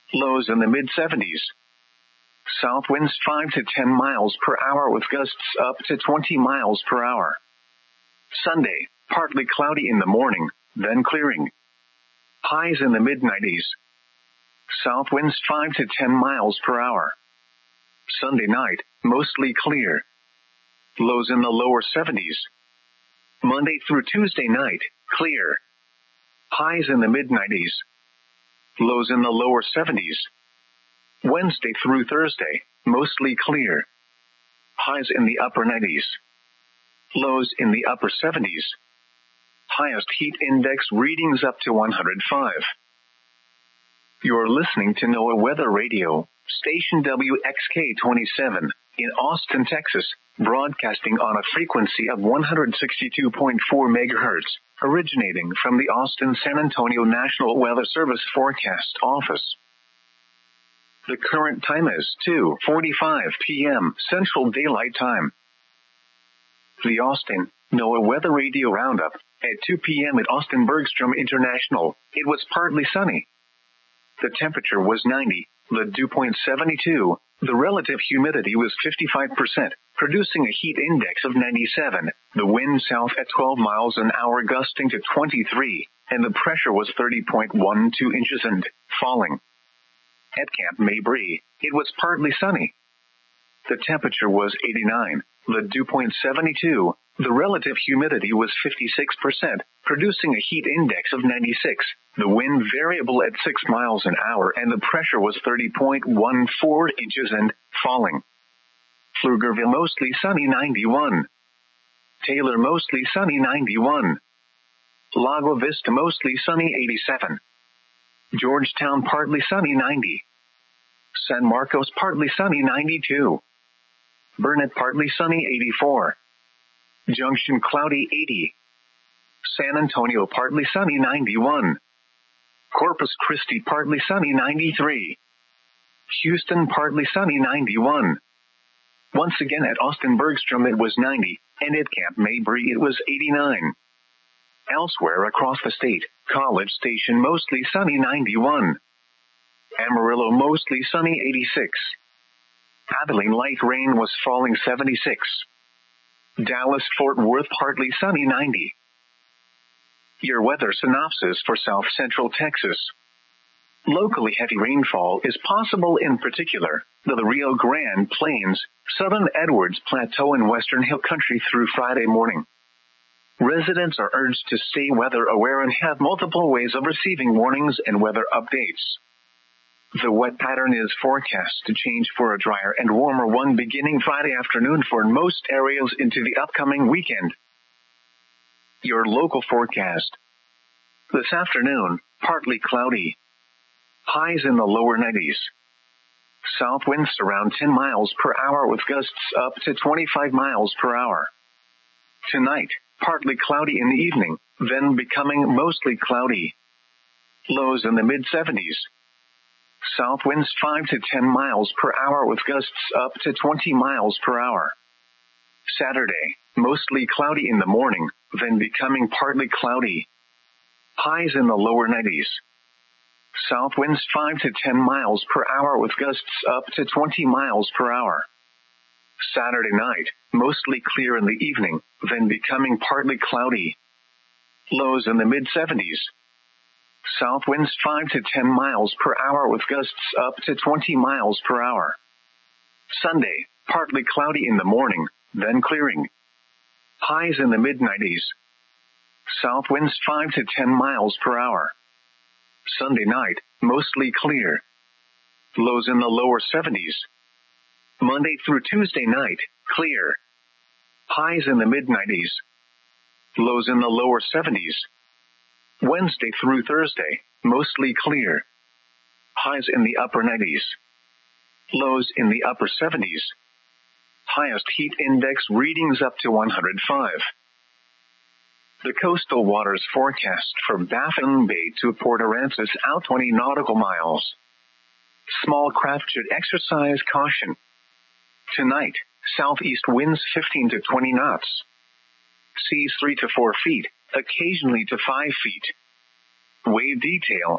Lows in the mid-70s. South winds 5 to 10 miles per hour with gusts up to 20 miles per hour. Sunday, partly cloudy in the morning, then clearing. Highs in the mid-90s. South winds 5 to 10 miles per hour. Sunday night, mostly clear. Lows in the lower 70s. Monday through Tuesday night, clear. Highs in the mid-90s. Lows in the lower 70s. Wednesday through Thursday, mostly clear. Highs in the upper 90s. Lows in the upper 70s. Highest heat index readings up to 105. You're listening to NOAA Weather Radio, station WXK-27, in Austin, Texas, broadcasting on a frequency of 162.4 megahertz, originating from the Austin-San Antonio National Weather Service Forecast Office. The current time is 2:45 p.m. Central Daylight Time. The Austin NOAA Weather Radio Roundup. At 2 p.m. at Austin Bergstrom International, it was partly sunny. The temperature was 90, the dew point 72, the relative humidity was 55%, producing a heat index of 97, the wind south at 12 miles an hour gusting to 23, and the pressure was 30.12 inches and falling. At Camp Mabry, it was partly sunny. The temperature was 89, the dew point 72, the relative humidity was 56%, producing a heat index of 96, the wind variable at 6 miles an hour, and the pressure was 30.14 inches and falling. Pflugerville mostly sunny 91. Taylor mostly sunny 91. Lago Vista mostly sunny 87. Georgetown partly sunny 90. San Marcos partly sunny 92. Burnett partly sunny 84. Junction cloudy 80. San Antonio partly sunny 91. Corpus Christi partly sunny 93. Houston partly sunny 91. Once again at Austin Bergstrom it was 90, and at Camp Mabry it was 89. Elsewhere across the state, College Station mostly sunny 91. Amarillo mostly sunny 86. Abilene light rain was falling 76. Dallas-Fort Worth partly sunny 90. Your weather synopsis for South Central Texas. Locally heavy rainfall is possible in particular the Rio Grande Plains, Southern Edwards Plateau and Western Hill Country through Friday morning. Residents are urged to stay weather aware and have multiple ways of receiving warnings and weather updates. The wet pattern is forecast to change for a drier and warmer one beginning Friday afternoon for most areas into the upcoming weekend. Your local forecast. This afternoon, partly cloudy. Highs in the lower 90s. South winds around 10 miles per hour with gusts up to 25 miles per hour. Tonight, partly cloudy in the evening, then becoming mostly cloudy. Lows in the mid-70s. South winds 5 to 10 miles per hour with gusts up to 20 miles per hour. Saturday, mostly cloudy in the morning, then becoming partly cloudy. Highs in the lower 90s. South winds 5 to 10 miles per hour with gusts up to 20 miles per hour. Saturday night, mostly clear in the evening, then becoming partly cloudy. Lows in the mid-70s. South winds 5 to 10 miles per hour with gusts up to 20 miles per hour. Sunday, partly cloudy in the morning, then clearing. Highs in the mid-90s. South winds 5 to 10 miles per hour. Sunday night, mostly clear. Lows in the lower 70s. Monday through Tuesday night, clear. Highs in the mid-90s. Lows in the lower 70s. Wednesday through Thursday, mostly clear. Highs in the upper 90s. Lows in the upper 70s. Highest heat index readings up to 105. The coastal waters forecast for Baffin Bay to Port Aransas out 20 nautical miles. Small craft should exercise caution. Tonight, southeast winds 15 to 20 knots. Seas 3 to 4 feet, occasionally to 5 feet. Wave detail